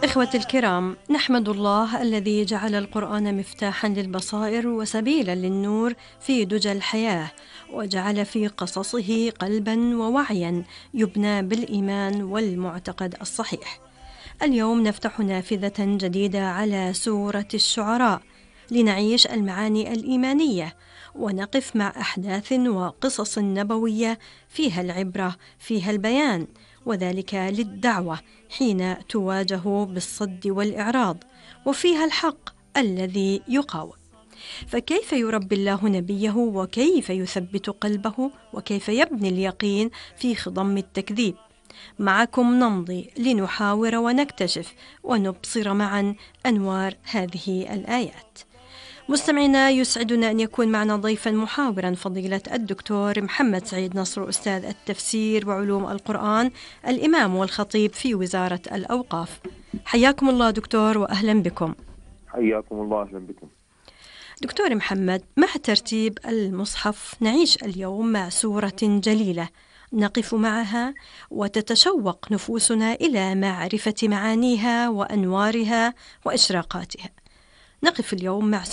إخوتي الكرام، نحمد الله الذي جعل القرآن مفتاحا للبصائر وسبيلا للنور في دجى الحياة، وجعل في قصصه قلبا ووعيا يبنى بالإيمان والمعتقد الصحيح. اليوم نفتح نافذة جديدة على سورة الشعراء لنعيش المعاني الإيمانية ونقف مع أحداث وقصص نبوية فيها العبرة، فيها البيان، وذلك للدعوة حين تواجه بالصد والإعراض، وفيها الحق الذي يقاوم. فكيف يربي الله نبيه، وكيف يثبت قلبه، وكيف يبني اليقين في خضم التكذيب؟ معكم نمضي لنحاور ونكتشف ونبصر معا أنوار هذه الآيات. مستمعينا، يسعدنا أن يكون معنا ضيفا محاورا فضيلة الدكتور محمد سعيد نصر، أستاذ التفسير وعلوم القرآن، الإمام والخطيب في وزارة الأوقاف. حياكم الله دكتور وأهلا بكم. حياكم الله، أهلا بكم. دكتور محمد، مع ترتيب المصحف نعيش اليوم مع سورة جليلة نقف معها وتتشوق نفوسنا إلى معرفة معانيها وأنوارها وإشراقاتها. نقف اليوم مع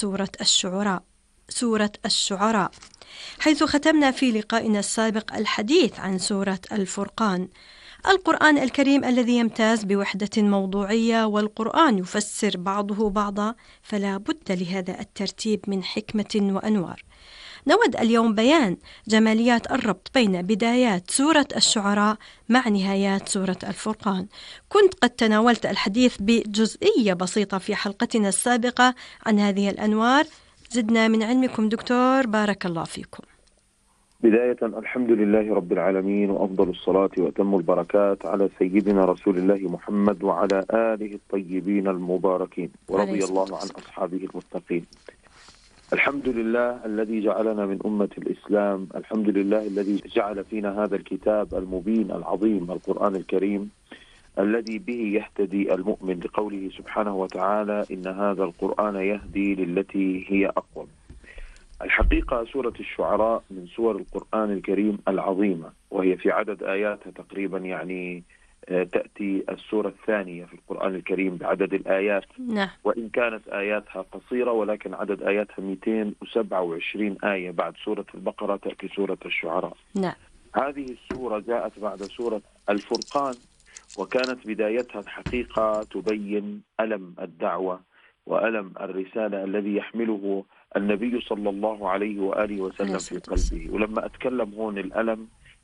سورة الشعراء، حيث ختمنا في لقائنا السابق الحديث عن سورة الفرقان. القرآن الكريم الذي يمتاز بوحدة موضوعية، والقرآن يفسر بعضه بعضا، فلا بد لهذا الترتيب من حكمة وأنوار. نود اليوم بيان جماليات الربط بين بدايات سورة الشعراء مع نهايات سورة الفرقان. كنت قد تناولت الحديث بجزئية بسيطة في حلقتنا السابقة عن هذه الأنوار. زدنا من علمكم دكتور، بارك الله فيكم. بداية الحمد لله رب العالمين، وأفضل الصلاة وأتم البركات على سيدنا رسول الله محمد وعلى آله الطيبين المباركين، ورضي الله عن أصحابه المتقين. الحمد لله الذي جعلنا من أمة الإسلام، الحمد لله الذي جعل فينا هذا الكتاب المبين العظيم القرآن الكريم، الذي به يهتدي المؤمن، لقوله سبحانه وتعالى: إن هذا القرآن يهدي للتي هي أقوم. الحقيقة سورة الشعراء من سور القرآن الكريم العظيمة، وهي في عدد آياتها تقريبا تأتي السورة الثانية في القرآن الكريم بعدد الآيات. وإن كانت آياتها قصيرة، ولكن عدد آياتها 227 آية. بعد سورة البقرة تأتي سورة الشعراء. هذه السورة جاءت بعد سورة الفرقان، وكانت بدايتها الحقيقة تبين ألم الدعوة وألم الرسالة الذي يحمله النبي صلى الله عليه وآله وسلم في قلبه. ولما أتكلم هون الألم،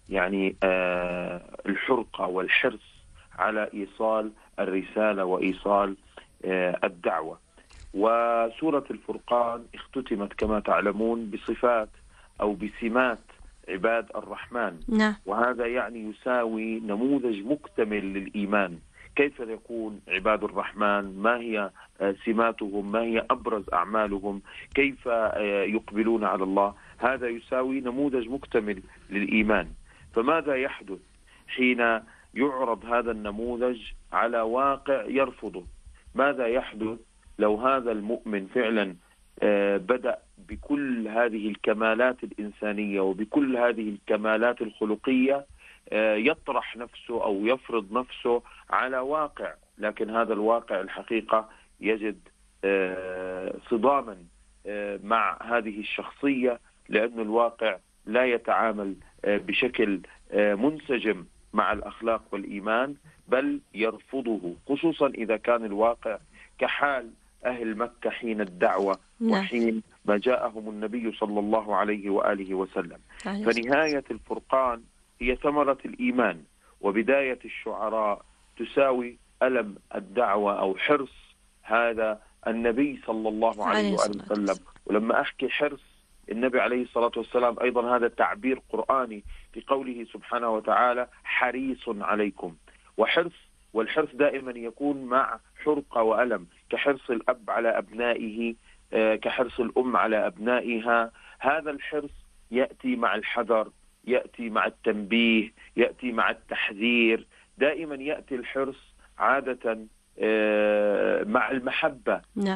الحرقة والحرص على إيصال الرسالة وإيصال الدعوة. وسورة الفرقان اختتمت كما تعلمون بصفات أو بسمات عباد الرحمن. وهذا يساوي نموذج مكتمل للإيمان. كيف يكون عباد الرحمن؟ ما هي سماتهم؟ ما هي أبرز أعمالهم؟ كيف يقبلون على الله؟ هذا يساوي نموذج مكتمل للإيمان. فماذا يحدث حين يعرض هذا النموذج على واقع يرفضه؟ ماذا يحدث لو هذا المؤمن فعلا بدأ بكل هذه الكمالات الإنسانية وبكل هذه الكمالات الخلقية يطرح نفسه أو يفرض نفسه على واقع، لكن هذا الواقع الحقيقة يجد صداما مع هذه الشخصية، لأن الواقع لا يتعامل بشكل منسجم مع الأخلاق والإيمان، بل يرفضه، خصوصا إذا كان الواقع كحال أهل مكة حين الدعوة وحين ما جاءهم النبي صلى الله عليه وآله وسلم. فنهاية الفرقان هي ثمرة الإيمان، وبداية الشعراء تساوي ألم الدعوة أو حرص هذا النبي صلى الله عليه وآله وسلم. ولما أحكي حرص النبي عليه الصلاة والسلام، أيضا هذا تعبير قرآني في قوله سبحانه وتعالى: حريص عليكم. والحرص دائما يكون مع حرقة وألم، كحرص الأب على أبنائه، كحرص الأم على أبنائها. هذا الحرص يأتي مع الحذر، يأتي مع التنبيه، يأتي مع التحذير. دائما يأتي الحرص عادة مع المحبة.